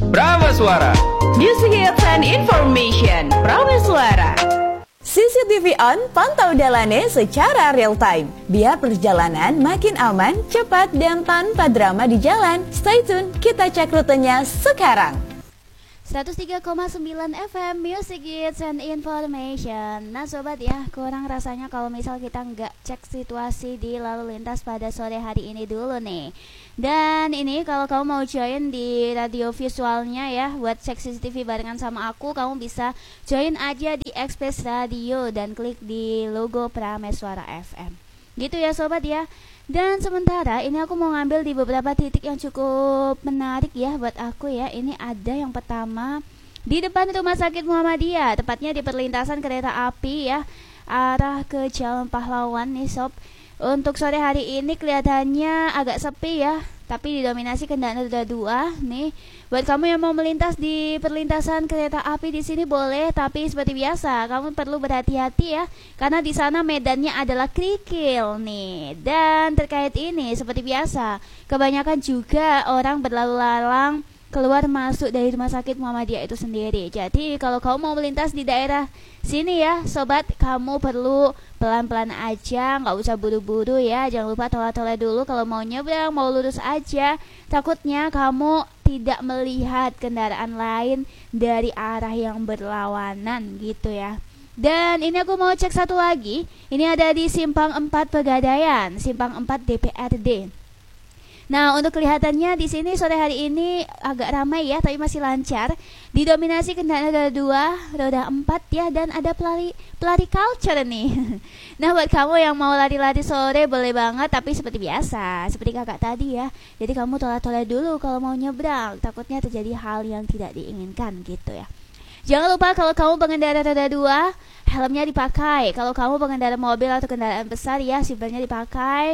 Prameswara. Music hits and information. Prameswara. CCTV on, pantau Dalane secara real time. Biar perjalanan makin aman, cepat, dan tanpa drama di jalan. Stay tune, kita cek rutenya sekarang. 103,9 FM Music Hits and Information. Nah sobat ya, kurang rasanya kalau misal kita nggak cek situasi di lalu lintas pada sore hari ini dulu nih. Dan ini kalau kamu mau join di radio visualnya ya, buat cek CCTV barengan sama aku, kamu bisa join aja di Express Radio dan klik di logo Prameswara FM. Gitu ya sobat ya. Dan sementara ini aku mau ngambil di beberapa titik yang cukup menarik ya buat aku ya. Ini ada yang pertama di depan Rumah Sakit Muhammadiyah, tepatnya di perlintasan kereta api ya, arah ke Jalan Pahlawan nih sob. Untuk sore hari ini kelihatannya agak sepi ya, tapi didominasi kendaraan roda 2 nih. Buat kamu yang mau melintas di perlintasan kereta api di sini boleh, tapi seperti biasa kamu perlu berhati-hati ya, karena di sana medannya adalah kerikil nih. Dan terkait ini seperti biasa, kebanyakan juga orang berlalu lalang keluar masuk dari Rumah Sakit Muhammadiyah itu sendiri. Jadi kalau kamu mau melintas di daerah sini ya sobat, kamu perlu pelan-pelan aja, nggak usah buru-buru ya. Jangan lupa tolak-tolak dulu kalau mau nyebrang, mau lurus aja. Takutnya kamu tidak melihat kendaraan lain dari arah yang berlawanan gitu ya. Dan ini aku mau cek satu lagi. Ini ada di Simpang 4 Pegadaian, Simpang 4 DPRD. Nah, untuk kelihatannya di sini sore hari ini agak ramai ya, tapi masih lancar. Didominasi kendaraan roda 2, roda 4 ya, dan ada pelari culture nih. Nah, buat kamu yang mau lari-lari sore boleh banget, tapi seperti biasa, seperti kakak tadi ya. Jadi kamu tolak-tolak dulu kalau mau nyebrang, takutnya terjadi hal yang tidak diinginkan gitu ya. Jangan lupa kalau kamu pengendara roda 2, helmnya dipakai. Kalau kamu pengendara mobil atau kendaraan besar ya, seatbeltnya dipakai.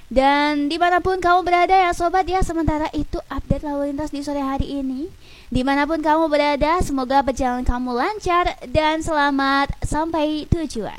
Dan dimanapun kamu berada ya sobat ya, sementara itu update lalu lintas di sore hari ini. Dimanapun kamu berada, semoga perjalanan kamu lancar dan selamat sampai tujuan.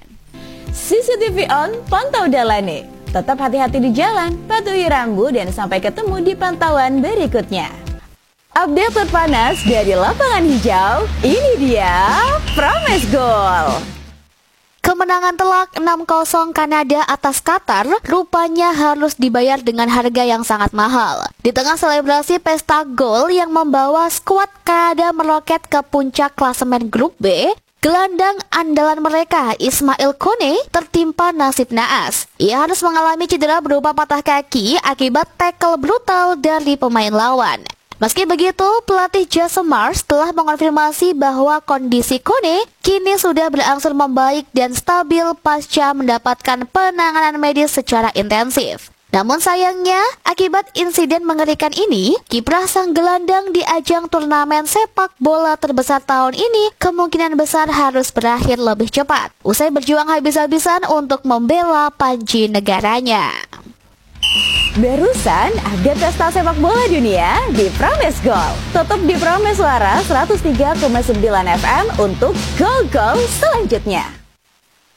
CCTV on, pantau Dalane. Tetap hati-hati di jalan, patuhi rambu, dan sampai ketemu di pantauan berikutnya. Update terpanas dari lapangan hijau, ini dia Promise Goal. Kemenangan telak 6-0 Kanada atas Qatar rupanya harus dibayar dengan harga yang sangat mahal. Di tengah selebrasi pesta gol yang membawa skuad Kanada meroket ke puncak klasemen grup B, gelandang andalan mereka Ismail Kone tertimpa nasib naas. Ia harus mengalami cedera berupa patah kaki akibat tackle brutal dari pemain lawan. Meski begitu, pelatih Jason Mars telah mengonfirmasi bahwa kondisi Kone kini sudah berangsur membaik dan stabil pasca mendapatkan penanganan medis secara intensif. Namun sayangnya, akibat insiden mengerikan ini, kiprah sang gelandang di ajang turnamen sepak bola terbesar tahun ini kemungkinan besar harus berakhir lebih cepat, usai berjuang habis-habisan untuk membela panji negaranya. Barusan ada pesta sepak bola dunia di Promise Goal. Tetap di Prameswara 103,9 FM untuk gol-gol selanjutnya.